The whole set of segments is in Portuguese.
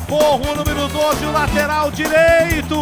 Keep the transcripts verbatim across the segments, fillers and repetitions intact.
Porro, número doze, o lateral direito.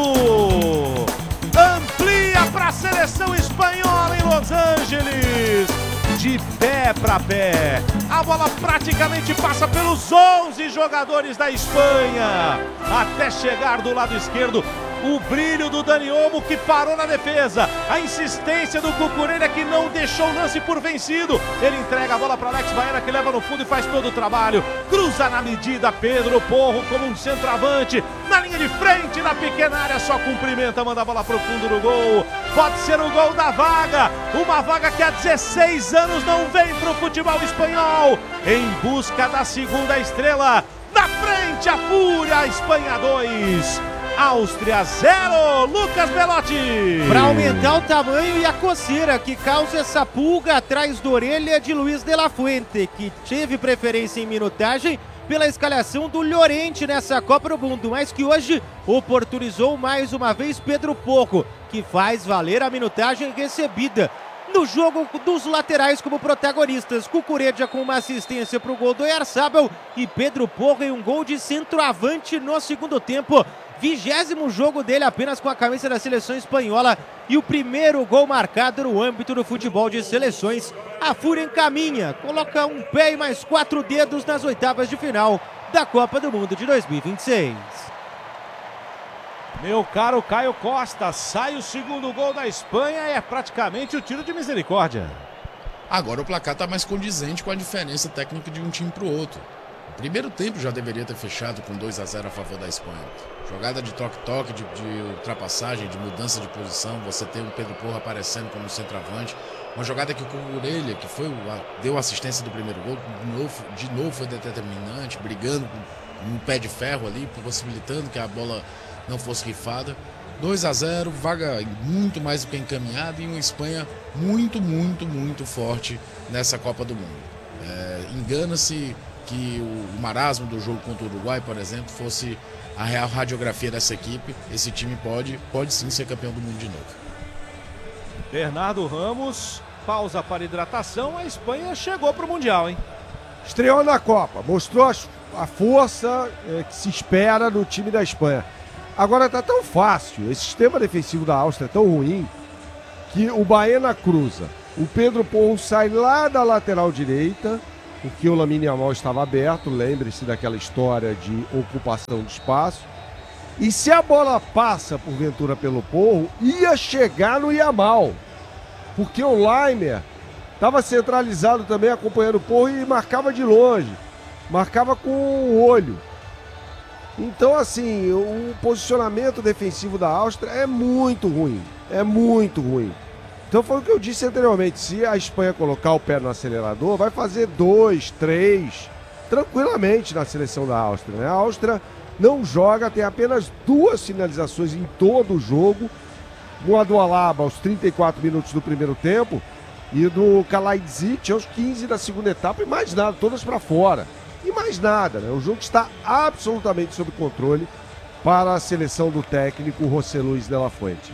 Amplia para a seleção espanhola em Los Angeles. De pé para pé. A bola praticamente passa pelos onze jogadores da Espanha. Até chegar do lado esquerdo. O brilho do Dani Olmo, que parou na defesa. A insistência do Cucurella, que não deixou o lance por vencido. Ele entrega a bola para Alex Baena, que leva no fundo e faz todo o trabalho. Cruza na medida Pedro Porro como um centroavante. Na linha de frente, na pequena área, só cumprimenta, manda a bola pro fundo do gol. Pode ser o gol da vaga. Uma vaga que há dezesseis anos não vem pro futebol espanhol. Em busca da segunda estrela. Na frente, a Fúria, Espanha dois. Áustria zero, Lucas Belotti. Para aumentar o tamanho e a coceira que causa essa pulga atrás da orelha de Luiz de la Fuente, que teve preferência em minutagem pela escalação do Llorente nessa Copa do Mundo, mas que hoje oportunizou mais uma vez Pedro Porro, que faz valer a minutagem recebida. No jogo dos laterais como protagonistas, Cucurella com uma assistência para o gol do Oyarzabal e Pedro Porro em um gol de centroavante no segundo tempo. Vigésimo jogo dele apenas com a camisa da seleção espanhola e o primeiro gol marcado no âmbito do futebol de seleções. A Fúria encaminha, coloca um pé e mais quatro dedos nas oitavas de final da Copa do Mundo de dois mil e vinte e seis. Meu caro Caio Costa, sai o segundo gol da Espanha, é praticamente o tiro de misericórdia. Agora o placar está mais condizente com a diferença técnica de um time para o outro. O primeiro tempo já deveria ter fechado com dois a zero a favor da Espanha. Jogada de toque-toque, de, de ultrapassagem, de mudança de posição. Você tem o Pedro Porro aparecendo como centroavante. Uma jogada que o Cucurella, que foi, deu assistência do primeiro gol, de novo, de novo foi determinante, brigando com um pé de ferro ali, possibilitando que a bola não fosse rifada. dois a zero, vaga muito mais do que encaminhada e uma Espanha muito, muito, muito forte nessa Copa do Mundo. É, engana-se que o marasmo do jogo contra o Uruguai, por exemplo, fosse a real radiografia dessa equipe. Esse time pode, pode sim ser campeão do mundo de novo. Bernardo Ramos, pausa para hidratação, a Espanha chegou para o Mundial, hein? Estreou na Copa, mostrou a força é, que se espera no time da Espanha. Agora tá tão fácil, esse sistema defensivo da Áustria é tão ruim, que o Baena cruza, o Pedro Porro sai lá da lateral direita, porque o Lamine Yamal estava aberto, lembre-se daquela história de ocupação de espaço. E se a bola passa, porventura, pelo Porro, ia chegar no Yamal. Porque o Laimer estava centralizado também, acompanhando o Porro e marcava de longe. Marcava com o olho. Então, assim, o posicionamento defensivo da Áustria é muito ruim. É muito ruim. Então foi o que eu disse anteriormente, se a Espanha colocar o pé no acelerador, vai fazer dois, três, tranquilamente na seleção da Áustria, né? A Áustria não joga, tem apenas duas finalizações em todo o jogo, uma do Alaba aos trinta e quatro minutos do primeiro tempo e do Kalajdzic aos quinze da segunda etapa e mais nada, todas para fora. E mais nada, né? O jogo está absolutamente sob controle para a seleção do técnico José Luis de la Fuente.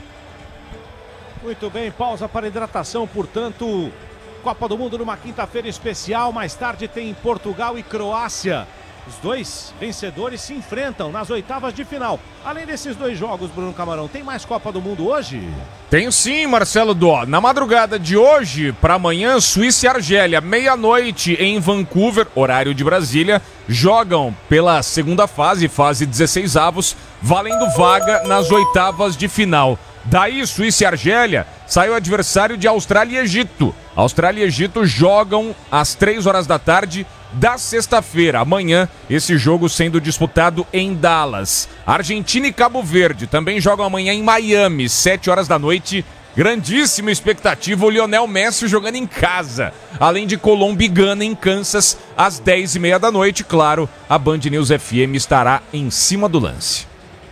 Muito bem, pausa para hidratação, portanto, Copa do Mundo numa quinta-feira especial, mais tarde tem Portugal e Croácia. Os dois vencedores se enfrentam nas oitavas de final. Além desses dois jogos, Bruno Camarão, tem mais Copa do Mundo hoje? Tenho sim, Marcelo Dó. Na madrugada de hoje para amanhã, Suíça e Argélia, meia-noite em Vancouver, horário de Brasília, jogam pela segunda fase, fase dezesseis avos, valendo vaga nas oitavas de final. Daí, Suíça e Argélia, sai o adversário de Austrália e Egito. Austrália e Egito jogam às três horas da tarde da sexta-feira. Amanhã, esse jogo sendo disputado em Dallas. Argentina e Cabo Verde também jogam amanhã em Miami, sete horas da noite. Grandíssima expectativa, o Lionel Messi jogando em casa. Além de Colômbia e Gana em Kansas, às dez e meia da noite. Claro, a Band News F M estará em cima do lance.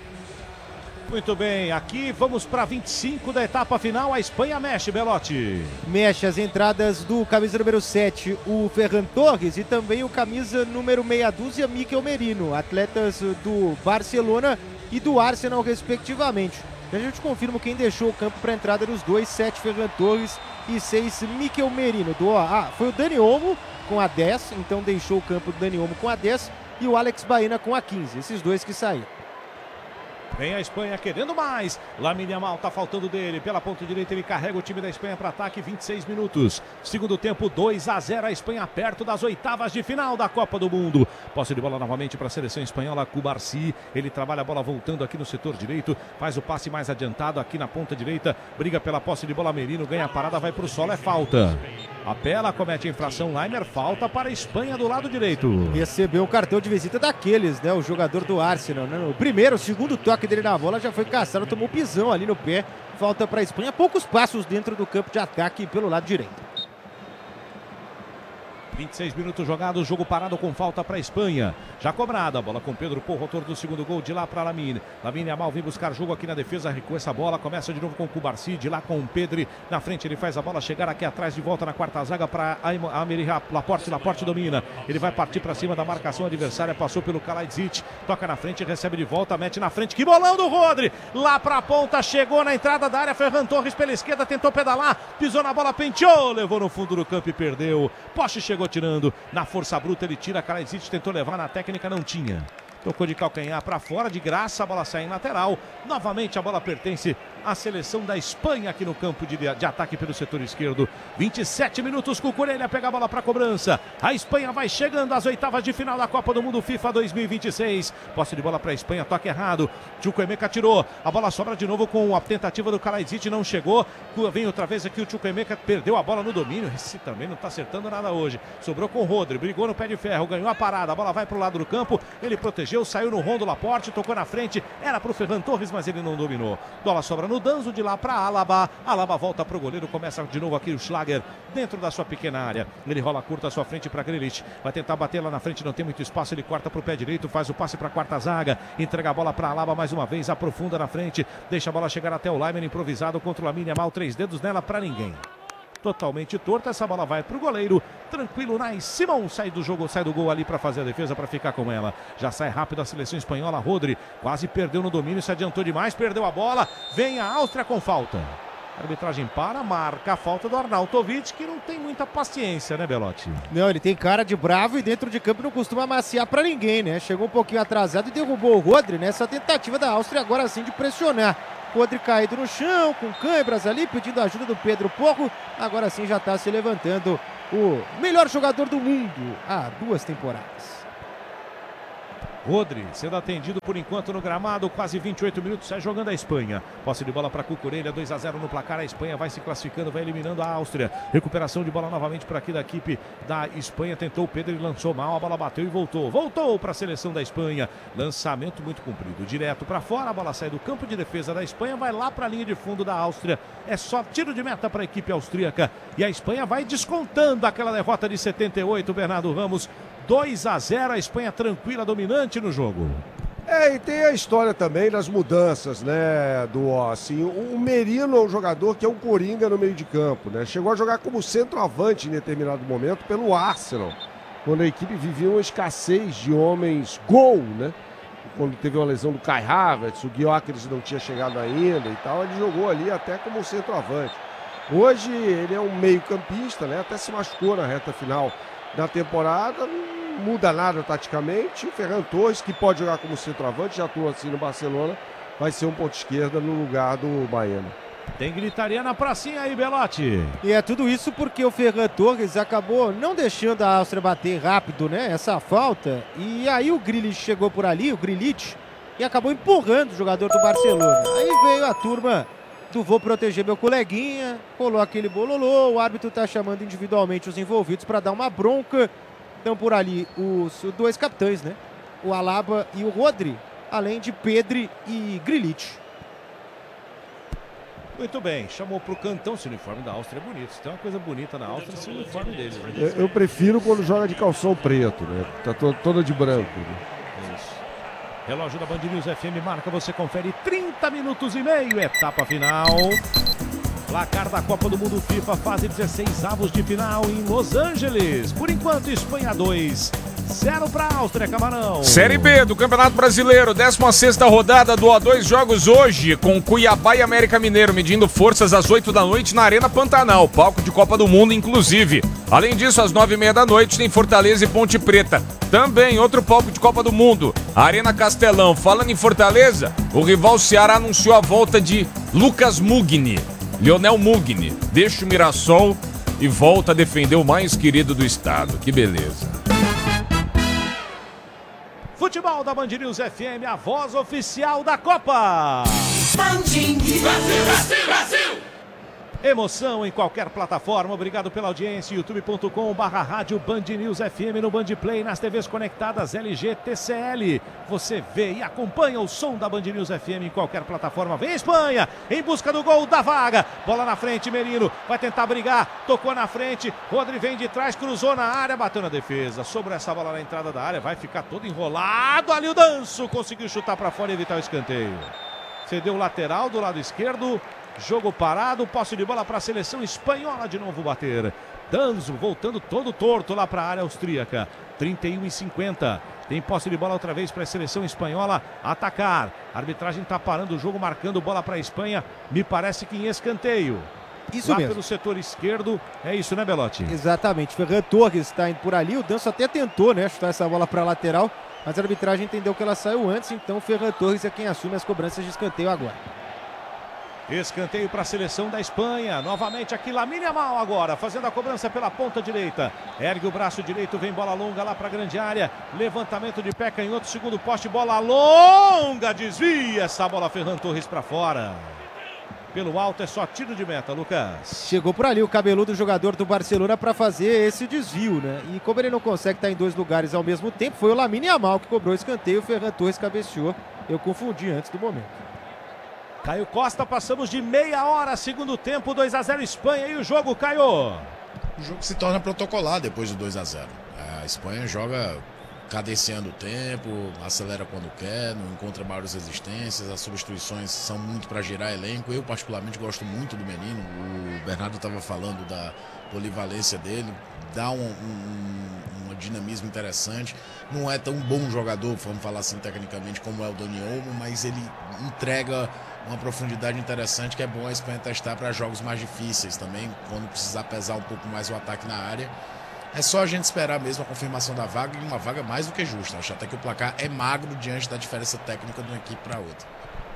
Muito bem, aqui vamos para vinte e cinco da etapa final, a Espanha mexe, Belotti. Mexe as entradas do camisa número sete, o Ferran Torres, e também o camisa número meia dúzia, Mikel Merino, atletas do Barcelona e do Arsenal, respectivamente. A gente confirma quem deixou o campo para a entrada dos dois, sete Ferran Torres e seis Mikel Merino. Do, ah, foi o Dani Olmo com a dez, então deixou o campo do Dani Olmo com a dez. e o Alex Baena com a quinze. Esses dois que saíram. Vem a Espanha querendo mais. Lamine Yamal, tá faltando dele. Pela ponta direita ele carrega o time da Espanha para ataque. vinte e seis minutos. Segundo tempo, dois a zero. A Espanha perto das oitavas de final da Copa do Mundo. Posse de bola novamente para a seleção espanhola. Cubarsi. Ele trabalha a bola voltando aqui no setor direito. Faz o passe mais adiantado aqui na ponta direita. Briga pela posse de bola. Merino ganha a parada, vai pro solo. É falta. Apela, comete a infração. Laimer, falta para a Espanha do lado direito. Recebeu o cartão de visita daqueles, né? O jogador do Arsenal, né? O primeiro, o segundo toque dele na bola já foi caçado, tomou pisão ali no pé. Falta para a Espanha, poucos passos dentro do campo de ataque pelo lado direito. vinte e seis minutos jogados, jogo parado com falta para a Espanha. Já cobrada, a bola com Pedro Porro, autor do segundo gol, de lá para Lamine. Lamine Yamal vem buscar jogo aqui na defesa, recua essa bola, começa de novo com o Cubarsi, de lá com o Pedri. Na frente ele faz a bola chegar aqui atrás, de volta na quarta zaga para Aymeri Laporte. Laporte domina, ele vai partir para cima da marcação adversária, passou pelo Kalajdzic, toca na frente, recebe de volta, mete na frente, que bolão do Rodri! Lá para a ponta, chegou na entrada da área, Ferran Torres pela esquerda, tentou pedalar, pisou na bola, penteou, levou no fundo do campo e perdeu. Poste chegou tirando, na força bruta ele tira, Kalajdzic tentou levar na técnica, não tinha. Tocou de calcanhar para fora, de graça, a bola sai em lateral. Novamente a bola pertence à seleção da Espanha aqui no campo de, de ataque pelo setor esquerdo. vinte e sete minutos, Cucurella pega a bola para cobrança. A Espanha vai chegando às oitavas de final da Copa do Mundo FIFA dois mil e vinte e seis. Posse de bola para a Espanha, toque errado. Chukwuemeka tirou, a bola sobra de novo com a tentativa do Kalajdzic, não chegou. Vem outra vez aqui o Chukwuemeka, perdeu a bola no domínio. Esse também não está acertando nada hoje. Sobrou com o Rodri, brigou no pé de ferro, ganhou a parada. A bola vai para o lado do campo, ele protegeu, saiu no rondo Laporte, tocou na frente, era para o Ferran Torres, mas ele não dominou. Bola sobra no Danzo, de lá para Alaba. Alaba volta para o goleiro, começa de novo aqui o Schlager dentro da sua pequena área. Ele rola curta à sua frente para Grealish, vai tentar bater lá na frente, não tem muito espaço, ele corta para o pé direito, faz o passe para a quarta zaga, entrega a bola para Alaba mais uma vez, aprofunda na frente, deixa a bola chegar até o Laimer, improvisado contra o Lamine Yamal, três dedos nela para ninguém. Totalmente torta, essa bola vai para o goleiro, tranquilo, Nai Simão sai do jogo, sai do gol ali para fazer a defesa, para ficar com ela. Já sai rápido a seleção espanhola, Rodri quase perdeu no domínio, se adiantou demais, perdeu a bola, vem a Áustria com falta. A arbitragem para, marca a falta do Arnautovic, que não tem muita paciência, né, Belotti? Não, ele tem cara de bravo e dentro de campo não costuma amaciar para ninguém, né? Chegou um pouquinho atrasado e derrubou o Rodri nessa tentativa da Áustria agora sim de pressionar. Rodri caído no chão, com câimbras ali, pedindo ajuda do Pedro Porro. Agora sim já está se levantando o melhor jogador do mundo há duas temporadas. Rodri sendo atendido por enquanto no gramado, quase vinte e oito minutos, sai jogando a Espanha. Posse de bola para Cucurella, dois a zero no placar, a Espanha vai se classificando, vai eliminando a Áustria. Recuperação de bola novamente por aqui da equipe da Espanha, tentou o Pedro e lançou mal, a bola bateu e voltou. Voltou para a seleção da Espanha, lançamento muito comprido, direto para fora, a bola sai do campo de defesa da Espanha, vai lá para a linha de fundo da Áustria. É só tiro de meta para a equipe austríaca e a Espanha vai descontando aquela derrota de setenta e oito, Bernardo Ramos. dois a zero, a Espanha tranquila, dominante no jogo. É, e tem a história também das mudanças, né, do assim, o Merino é um jogador que é um coringa no meio de campo, né, chegou a jogar como centroavante em determinado momento pelo Arsenal, quando a equipe vivia uma escassez de homens gol, né, quando teve uma lesão do Kai Havertz, o Gyökeres não tinha chegado ainda e tal, ele jogou ali até como centroavante. Hoje ele é um meio campista, né, até se machucou na reta final da temporada, não muda nada taticamente. O Ferran Torres, que pode jogar como centroavante, já atua assim no Barcelona, vai ser um ponto esquerda no lugar do Baena. Tem gritaria na pracinha aí, Belotti. E é tudo isso porque o Ferran Torres acabou não deixando a Áustria bater rápido, né? Essa falta. E aí o Grealish chegou por ali, o Grealish, e acabou empurrando o jogador do Barcelona. Aí veio a turma do vou proteger meu coleguinha, rolou aquele bololô, o árbitro tá chamando individualmente os envolvidos para dar uma bronca. Então por ali os dois capitães, né? O Alaba e o Rodri, além de Pedri e Grealish. Muito bem, chamou pro cantão. Esse uniforme da Áustria é bonito. Se tem uma coisa bonita na Áustria, esse uniforme deles. Né? Eu, eu prefiro quando joga de calção preto, né? Tá to, toda de branco. Né? Isso. Relógio da Band News F M marca, você confere trinta minutos e meio, etapa final. Placar da Copa do Mundo FIFA, fase dezesseis avos de final em Los Angeles. Por enquanto, Espanha dois, zero para a Áustria, Camarão. Série B do Campeonato Brasileiro, décima sexta rodada do A dois jogos hoje, com Cuiabá e América Mineiro medindo forças às oito da noite na Arena Pantanal, palco de Copa do Mundo, inclusive. Além disso, às nove e meia da noite tem Fortaleza e Ponte Preta. Também outro palco de Copa do Mundo, Arena Castelão. Falando em Fortaleza, o rival Ceará anunciou a volta de Lucas Mugni, Lionel Mugni. Deixa o Mirassol e volta a defender o mais querido do estado. Que beleza. Futebol da Band News F M, a voz oficial da Copa. Band News. Brasil, Brasil, Brasil. Emoção em qualquer plataforma. Obrigado pela audiência. youtube ponto com barra rádio Band News F M, no Band Play, nas T Vs conectadas L G, T C L. Você vê e acompanha o som da Band News F M em qualquer plataforma. Vem Espanha em busca do gol da vaga. Bola na frente, Merino vai tentar brigar. Tocou na frente. Rodri vem de trás, cruzou na área, bateu na defesa. Sobrou essa bola na entrada da área. Vai ficar todo enrolado ali o Danço. Conseguiu chutar para fora e evitar o escanteio. Cedeu o lateral do lado esquerdo. Jogo parado, posse de bola para a seleção espanhola de novo bater. Danzo voltando todo torto lá para a área austríaca. trinta e um e cinquenta. Tem posse de bola outra vez para a seleção espanhola atacar. A arbitragem está parando o jogo, marcando bola para a Espanha. Me parece que em escanteio. Isso lá mesmo. pelo setor esquerdo. É isso, né, Belotti? Exatamente. Ferran Torres está indo por ali. O Danço até tentou, né, chutar essa bola para a lateral. Mas a arbitragem entendeu que ela saiu antes. Então o Ferran Torres é quem assume as cobranças de escanteio agora. Escanteio para a seleção da Espanha. Novamente aqui Lamine Yamal agora, fazendo a cobrança pela ponta direita. Ergue o braço direito, vem bola longa lá para a grande área. Levantamento de pé, canhoto, segundo poste, bola longa, desvia essa bola, Ferran Torres para fora. Pelo alto é só tiro de meta, Lucas. Chegou por ali o cabeludo jogador do Barcelona para fazer esse desvio, né? E como ele não consegue estar em dois lugares ao mesmo tempo, foi o Lamine Yamal que cobrou o escanteio, o Ferran Torres cabeceou. Eu confundi antes do momento. Caio Costa, passamos de meia hora, segundo tempo, dois a zero Espanha. E o jogo, Caio? O jogo se torna protocolar depois do dois a zero. A Espanha joga cadenciando o tempo, acelera quando quer, não encontra maiores resistências, as substituições são muito para girar elenco. Eu particularmente gosto muito do menino, o Bernardo estava falando da polivalência dele, dá um, um, um dinamismo interessante. Não é tão bom jogador, vamos falar assim tecnicamente, como é o Dani Olmo, mas ele entrega uma profundidade interessante que é bom a Espanha testar para jogos mais difíceis também, quando precisar pesar um pouco mais o ataque na área. É só a gente esperar mesmo a confirmação da vaga, e uma vaga mais do que justa. Acho até que o placar é magro diante da diferença técnica de uma equipe para outra.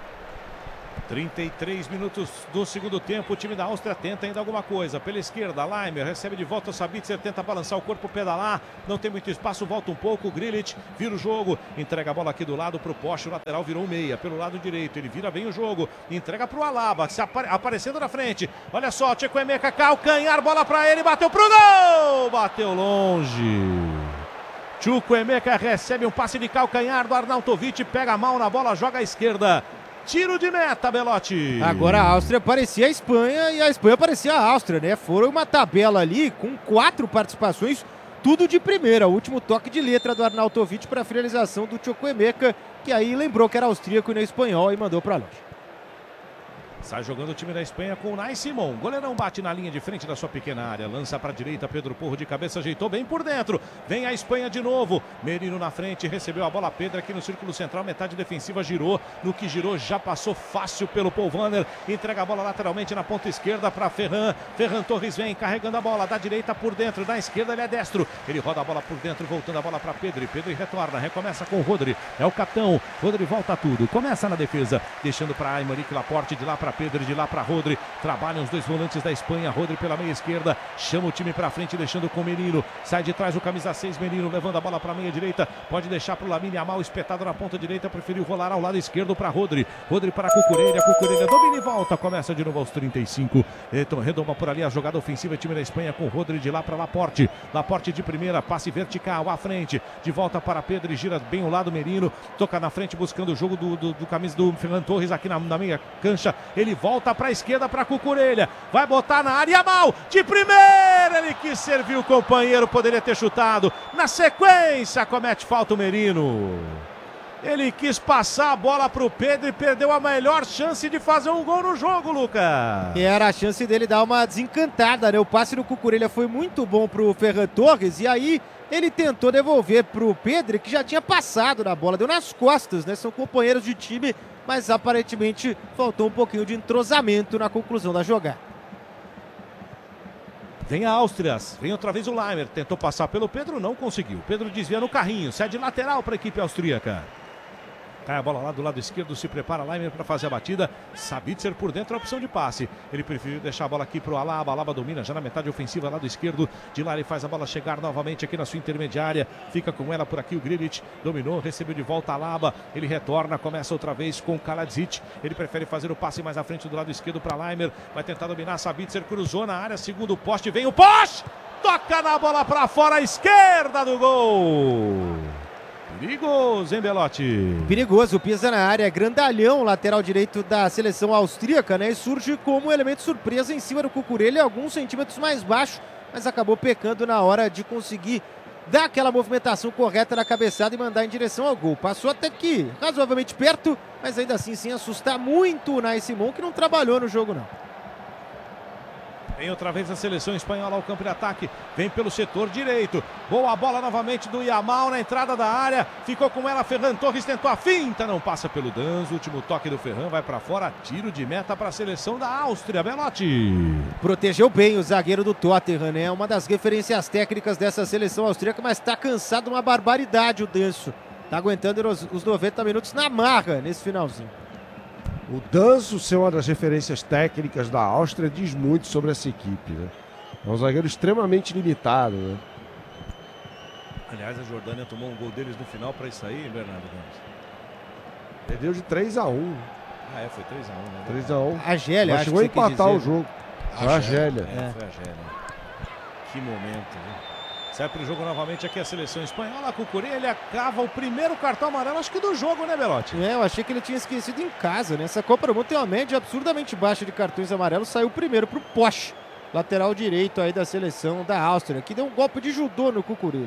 trinta e três minutos do segundo tempo, o time da Áustria tenta ainda alguma coisa. Pela esquerda, Laimer recebe de volta o Sabitzer, tenta balançar o corpo, pedalar, não tem muito espaço, volta um pouco, o Grilic vira o jogo, entrega a bola aqui do lado pro poste, o lateral virou meia, pelo lado direito, ele vira bem o jogo, entrega pro Alaba, se apare aparecendo na frente, olha só, Chukwuemeka, calcanhar, bola pra ele, bateu pro gol, bateu longe. Chukwuemeka recebe um passe de calcanhar do Arnautovic, pega a mão na bola, joga à esquerda. Tiro de meta, Belotti. Agora a Áustria parecia a Espanha e a Espanha parecia a Áustria, né? Foram uma tabela ali com quatro participações, tudo de primeira. O último toque de letra do Arnautovic para a finalização do Chukwuemeka, que aí lembrou que era austríaco e não espanhol e mandou para longe. Sai jogando o time da Espanha com o Nai Simon. Goleirão bate na linha de frente da sua pequena área. Lança para a direita, Pedro Porro de cabeça, ajeitou bem por dentro. Vem a Espanha de novo. Merino na frente, recebeu a bola. Pedro aqui no círculo central, metade defensiva, girou. No que girou, já passou fácil pelo Paul Wanner. Entrega a bola lateralmente na ponta esquerda para Ferran. Ferran Torres vem carregando a bola da direita por dentro. Da esquerda ele é destro. Ele roda a bola por dentro, voltando a bola para Pedro. E Pedro retorna, recomeça com o Rodri. É o capitão. Rodri volta tudo. Começa na defesa, deixando para Aymeric Laporte, de lá para Pedro, de lá para Rodri. Trabalham os dois volantes da Espanha. Rodri pela meia esquerda, chama o time para frente, deixando com o Merino. Sai de trás o camisa seis, Merino levando a bola para a meia direita. Pode deixar para o Lamine Yamal, espetado na ponta direita. Preferiu rolar ao lado esquerdo para Rodri. Rodri para Cucurella. Cucurella domina e volta. Começa de novo aos trinta e cinco. Então, redoma por ali a jogada ofensiva. Time da Espanha com Rodri de lá para Laporte. Laporte de primeira, passe vertical à frente. De volta para Pedro e gira bem o lado Merino. Toca na frente buscando o jogo do, do, do camisa do Ferran Torres aqui na, na meia cancha. Ele volta para a esquerda para Cucurella. Vai botar na área mal. De primeira ele quis servir o companheiro. Poderia ter chutado. Na sequência comete falta o Merino. Ele quis passar a bola para o Pedro e perdeu a melhor chance de fazer um gol no jogo, Lucas. E era a chance dele dar uma desencantada, né? O passe do Cucurella foi muito bom para o Ferran Torres e aí ele tentou devolver para o Pedro, que já tinha passado na bola, deu nas costas, né? São companheiros de time, mas aparentemente faltou um pouquinho de entrosamento na conclusão da jogada. Vem a Áustria, vem outra vez o Leimer, tentou passar pelo Pedro, não conseguiu. Pedro desvia no carrinho, cede lateral para a equipe austríaca. Cai a bola lá do lado esquerdo, se prepara Leimer para fazer a batida. Sabitzer por dentro, a opção de passe. Ele preferiu deixar a bola aqui para o Alaba. Alaba domina já na metade ofensiva, lado esquerdo. De lá ele faz a bola chegar novamente aqui na sua intermediária. Fica com ela por aqui o Grilic. Dominou, recebeu de volta a Alaba. Ele retorna, começa outra vez com o Kaladzic. Ele prefere fazer o passe mais à frente do lado esquerdo para Leimer. Vai tentar dominar, Sabitzer cruzou na área, segundo poste. Vem o poste! Toca na bola para fora, à esquerda do gol. Perigoso, hein, Belotti? Perigoso, pisa na área, grandalhão, lateral direito da seleção austríaca, né? E surge como elemento surpresa em cima do Cucurella, alguns centímetros mais baixo, mas acabou pecando na hora de conseguir dar aquela movimentação correta na cabeçada e mandar em direção ao gol. Passou até que razoavelmente perto, mas ainda assim sem assustar muito o Nai Simon, que não trabalhou no jogo, não. Vem outra vez a seleção espanhola ao campo de ataque. Vem pelo setor direito. Boa bola novamente do Yamal na entrada da área. Ficou com ela Ferran Torres, tentou a finta. Não passa pelo Danzo. Último toque do Ferran, vai para fora. Tiro de meta para a seleção da Áustria. Belotti. Protegeu bem o zagueiro do Tottenham, né? Uma das referências técnicas dessa seleção austríaca, mas está cansado, uma barbaridade o Danzo. Tá aguentando os, os noventa minutos na marra nesse finalzinho. O Danzo ser uma das referências técnicas da Áustria diz muito sobre essa equipe, né? É um zagueiro extremamente limitado, né? Aliás, a Jordânia tomou um gol deles no final para isso aí, Bernardo Ramos. Perdeu de três a um. Ah, é, foi três a um, né? três a um. A Argélia, Mas acho chegou a que você quis empatar o dizer. jogo. A Foi a Argélia. Argélia. É, foi a Argélia. Que momento, viu? Sai pro jogo novamente aqui a seleção espanhola. Cucurella, ele cava o primeiro cartão amarelo, acho que do jogo, né, Belotti? É, eu achei que ele tinha esquecido em casa, né? Essa Copa do Mundo tem uma média absurdamente baixa de cartões amarelos. Saiu primeiro pro Posch, lateral direito aí da seleção da Áustria, que deu um golpe de judô no Cucurella.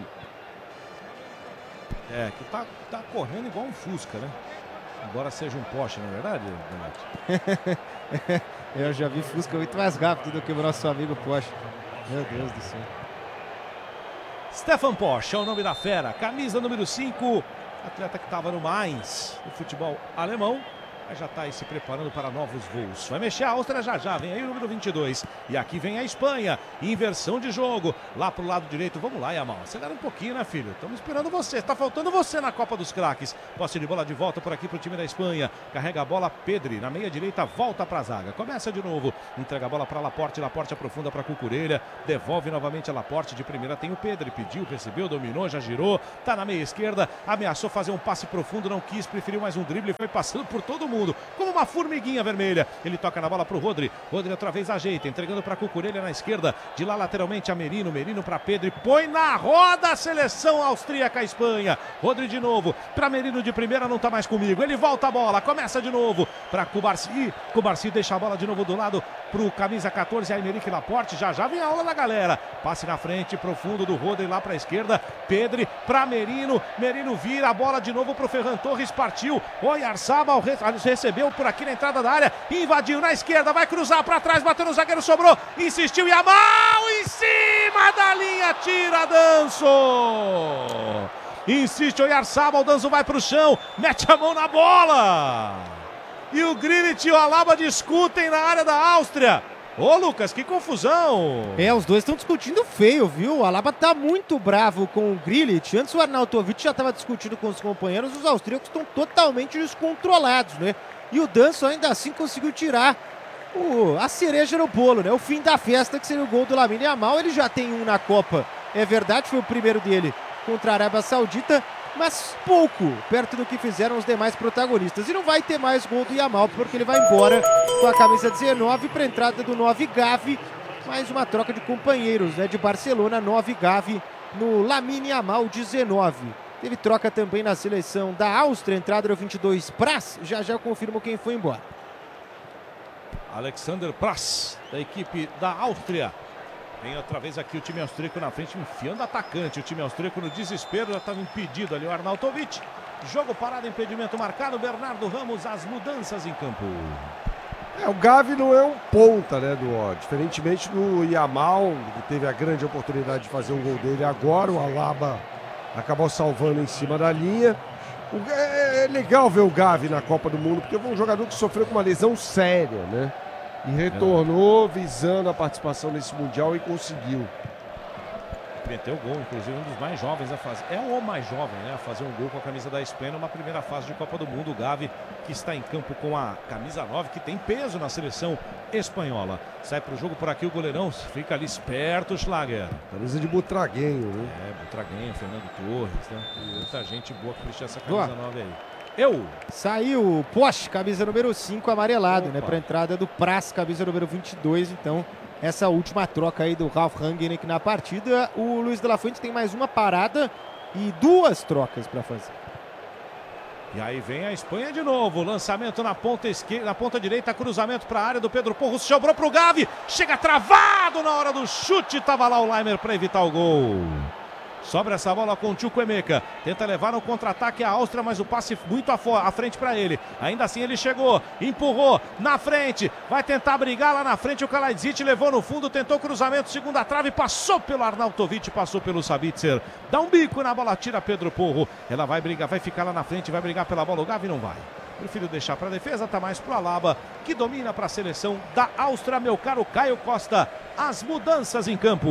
É, que tá, tá correndo igual um Fusca, né? Embora seja um Porsche, não é verdade, Belotti? Eu já vi Fusca muito mais rápido do que o nosso amigo Posch. Meu Deus do céu. Stefan Posch é o nome da fera, camisa número cinco, atleta que estava no Mainz, no futebol alemão, mas já está aí se preparando para novos voos. Vai mexer a Áustria já já, vem aí o número vinte e dois, e aqui vem a Espanha, inversão de jogo, lá pro lado direito, vamos lá, Yamal, acelera um pouquinho, né, filho? Estamos esperando você, está faltando você na Copa dos Craques. Posse de bola de volta por aqui pro time da Espanha, carrega a bola, Pedri, na meia direita, volta para a zaga, começa de novo, entrega a bola para Laporte, Laporte aprofunda para Cucurella, devolve novamente a Laporte, de primeira tem o Pedri, pediu, recebeu, dominou, já girou, tá na meia esquerda, ameaçou fazer um passe profundo, não quis, preferiu mais um drible, foi passando por todo mundo, como uma formiguinha vermelha. Ele toca na bola pro Rodri. Rodri outra vez ajeita, entregando para Cucurella na esquerda. De lá lateralmente a Merino. Merino para Pedro. Põe na roda a seleção austríaca, a Espanha. Rodri de novo. Para Merino de primeira, não tá mais comigo. Ele volta a bola. Começa de novo para Cubarsi. Cubarsi deixa a bola de novo do lado pro camisa quatorze, Aymeric Laporte. Já já vem a aula da galera. Passe na frente, profundo do Rodri lá para a esquerda. Pedri para Merino. Merino vira a bola de novo pro Ferran Torres. Partiu. Oyarzabal recebeu por aqui na entrada da área, invadiu na esquerda, vai cruzar para trás, bateu no zagueiro, sobrou, insistiu, Yamal em cima da linha, tira Danzo. Insiste Oyarzabal, Danzo vai pro chão, mete a mão na bola. E o Grilic e o Alaba discutem na área da Áustria. Ô, Lucas, que confusão! É, os dois estão discutindo feio, viu? O Alaba tá muito bravo com o Grilic. Antes o Arnautovic já estava discutindo com os companheiros. Os austríacos estão totalmente descontrolados, né? E o Danso ainda assim conseguiu tirar o, a cereja no bolo, né? O fim da festa, que seria o gol do Lamine Yamal. Ele já tem um na Copa, é verdade, foi o primeiro dele contra a Arábia Saudita, mas pouco perto do que fizeram os demais protagonistas. E não vai ter mais gol do Yamal, porque ele vai embora com a camisa dezenove para a entrada do nove Gavi. Mais uma troca de companheiros, né? De Barcelona, nove Gavi no Lamine Yamal, dezenove. Teve troca também na seleção da Áustria, entrada no vinte e dois, Praz. Já já confirmo quem foi embora. Alexander Praz, da equipe da Áustria. Vem outra vez aqui o time austríaco na frente, enfiando atacante. O time austríaco no desespero, já estava impedido ali o Arnautovic. Jogo parado, impedimento marcado. Bernardo Ramos, as mudanças em campo. É, o Gavi não é um ponta, né, do ó. Diferentemente do Yamal, que teve a grande oportunidade de fazer um gol dele agora. O Alaba acabou salvando em cima da linha. O, é, é legal ver o Gavi na Copa do Mundo, porque foi um jogador que sofreu com uma lesão séria, né? E retornou visando a participação nesse Mundial e conseguiu. Meteu gol, inclusive um dos mais jovens a fazer. É o mais jovem, né? A fazer um gol com a camisa da Espanha numa primeira fase de Copa do Mundo. O Gavi, que está em campo com a camisa nove, que tem peso na seleção espanhola. Sai pro jogo por aqui o goleirão. Fica ali esperto, Schlager. Camisa de Butraguenho, né? É, Butraguenho, Fernando Torres, né? Muita gente boa que vestiu essa camisa nove aí. Eu! Saiu o Posch, camisa número cinco, amarelado, Opa. né? Para entrada do Praz, camisa número vinte e dois. Então, essa última troca aí do Ralf Rangnick na partida. O Luiz de la Fuente tem mais uma parada e duas trocas para fazer. E aí vem a Espanha de novo. Lançamento na ponta esquerda, na ponta direita, cruzamento para a área do Pedro Porro. Sobrou para o Gavi. Chega travado na hora do chute. Tava lá o Laimer para evitar o gol. Sobra essa bola com o Chukwuemeka. Tenta levar no contra-ataque a Áustria, mas o passe muito à frente para ele. Ainda assim ele chegou, empurrou na frente. Vai tentar brigar lá na frente. O Kalajic levou no fundo, tentou cruzamento, segunda trave, passou pelo Arnautovic, passou pelo Sabitzer. Dá um bico na bola, tira Pedro Porro. Ela vai brigar, vai ficar lá na frente, vai brigar pela bola. O Gavi não vai. Prefiro deixar para a defesa, tá mais pro Alaba, que domina para a seleção da Áustria, meu caro Caio Costa. As mudanças em campo.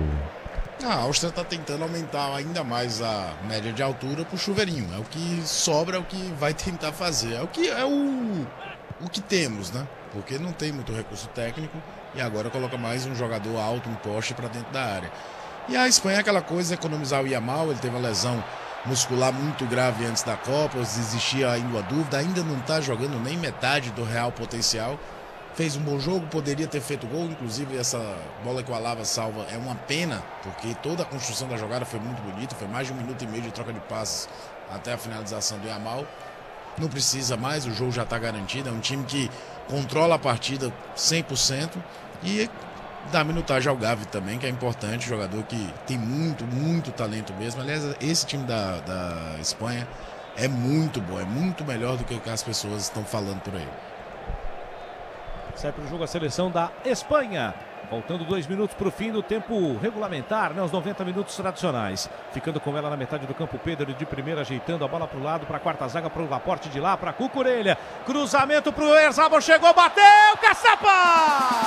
A Áustria está tentando aumentar ainda mais a média de altura pro chuveirinho. É o que sobra, é o que vai tentar fazer. É o que é o, o que temos, né? Porque não tem muito recurso técnico e agora coloca mais um jogador alto, um poste para dentro da área. E a Espanha é aquela coisa, economizar o Yamal, ele teve uma lesão muscular muito grave antes da Copa, existia ainda a dúvida, ainda não está jogando nem metade do real potencial. Fez um bom jogo, poderia ter feito gol, inclusive essa bola que o Alaba salva é uma pena, porque toda a construção da jogada foi muito bonita, foi mais de um minuto e meio de troca de passes até a finalização do Yamal. Não precisa mais, o jogo já está garantido, é um time que controla a partida cem por cento e dá minutagem ao Gavi também, que é importante, jogador que tem muito, muito talento mesmo. Aliás, esse time da, da Espanha é muito bom, é muito melhor do que o que as pessoas estão falando por aí. Sai para o jogo a seleção da Espanha. Faltando dois minutos para o fim do tempo regulamentar, né? Os noventa minutos tradicionais. Ficando com ela na metade do campo, Pedro de primeira, ajeitando a bola para o lado, para a quarta zaga, para o Laporte de lá, para a Cucurella. Cruzamento para o Erzabal, chegou, bateu, Caçapa!